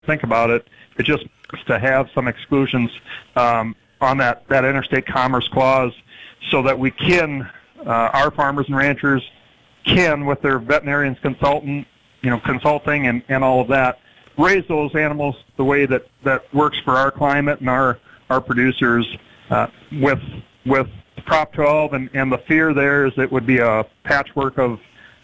think about it, it just to have some exclusions on that interstate commerce clause so that we can, our farmers and ranchers can, with their veterinarians consulting and all of that, raise those animals the way that works for our climate and our producers. With Prop 12 and the fear there is it would be a patchwork of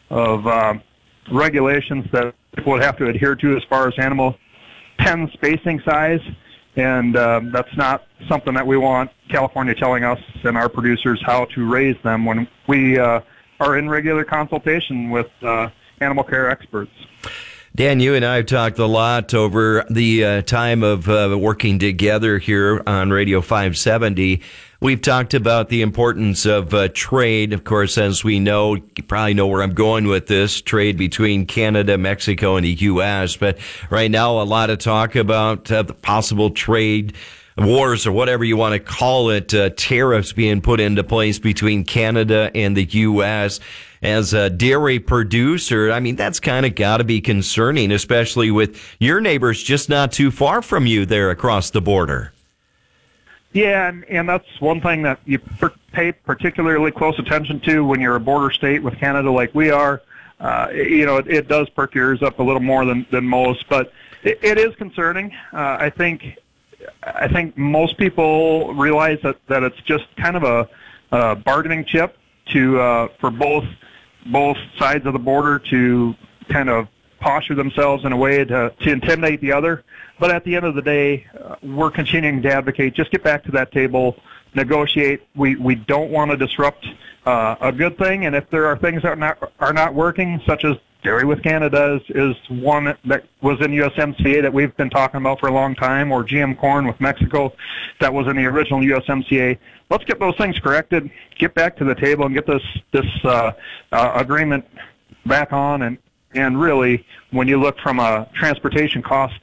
regulations that people would have to adhere to as far as animal pen spacing size, and that's not something that we want California telling us and our producers how to raise them when we are in regular consultation with animal care experts. Dan, you and I have talked a lot over the time of working together here on Radio 570. We've talked about the importance of trade. Of course, as we know, you probably know where I'm going with this, trade between Canada, Mexico, and the U.S. But right now, a lot of talk about the possible trade wars, or whatever you want to call it, tariffs being put into place between Canada and the U.S. As a dairy producer, I mean, that's kind of got to be concerning, especially with your neighbors just not too far from you there across the border. Yeah, and that's one thing that you pay particularly close attention to when you're a border state with Canada like we are. It does perk your ears up a little more than most, but it is concerning. I think most people realize that it's just kind of a bargaining chip for both sides of the border to kind of posture themselves in a way to intimidate the other. But at the end of the day, we're continuing to advocate. Just get back to that table, negotiate. We don't want to disrupt a good thing. And if there are things that are not working, such as Dairy with Canada is one that was in USMCA that we've been talking about for a long time, or GM corn with Mexico that was in the original USMCA. Let's get those things corrected, get back to the table, and get this agreement back on. And really, when you look from a transportation cost,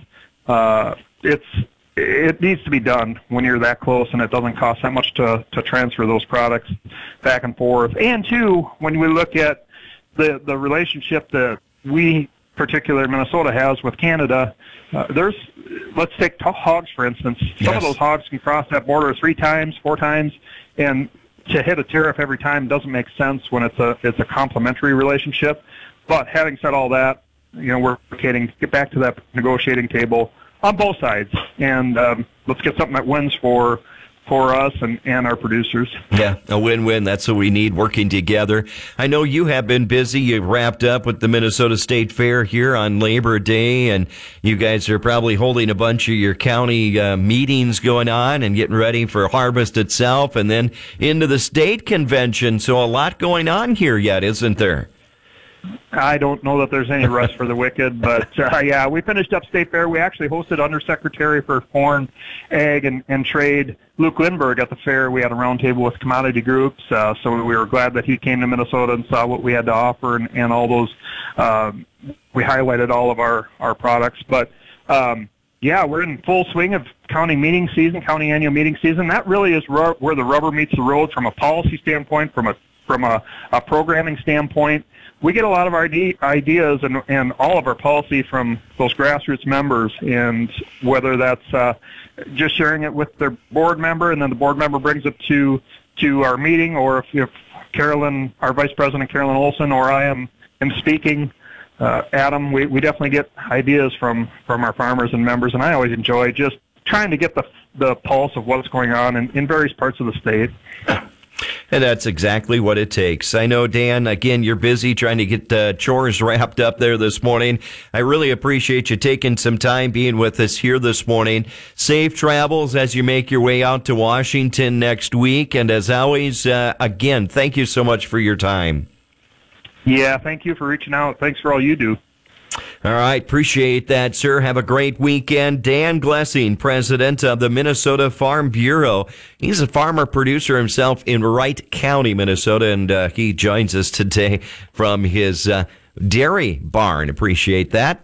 it needs to be done when you're that close, and it doesn't cost that much to transfer those products back and forth. And two, when we look at the relationship that we, particularly Minnesota, has with Canada, let's take hogs, for instance. Some of those hogs can cross that border 3 times, 4 times, and to hit a tariff every time doesn't make sense when it's a complementary relationship. But having said all that, we're advocating get back to that negotiating table on both sides, and let's get something that wins for us and our producers. Yeah, a win-win. That's what we need, working together. I know you have been busy. You wrapped up with the Minnesota State Fair here on Labor Day, and you guys are probably holding a bunch of your county meetings going on and getting ready for harvest itself, and then into the state convention. So a lot going on here yet, isn't there? I don't know that there's any rest for the wicked, but yeah, we finished up State Fair. We actually hosted Undersecretary for Corn, Ag, and Trade, Luke Lindberg, at the fair. We had a roundtable with commodity groups, so we were glad that he came to Minnesota and saw what we had to offer and all those. We highlighted all of our products, but yeah, we're in full swing of county annual meeting season. That really is where the rubber meets the road from a policy standpoint, from a programming standpoint. We get a lot of our ideas and all of our policy from those grassroots members, and whether that's just sharing it with their board member, and then the board member brings it to our meeting, or if Carolyn, our Vice President Carolyn Olson, or I am speaking, Adam, we definitely get ideas from our farmers and members, and I always enjoy just trying to get the pulse of what's going on in various parts of the state. And that's exactly what it takes. I know, Dan, again, you're busy trying to get chores wrapped up there this morning. I really appreciate you taking some time being with us here this morning. Safe travels as you make your way out to Washington next week. And as always, again, thank you so much for your time. Yeah, thank you for reaching out. Thanks for all you do. All right, appreciate that, sir. Have a great weekend. Dan Glessing, president of the Minnesota Farm Bureau. He's a farmer producer himself in Wright County, Minnesota, and he joins us today from his dairy barn. Appreciate that.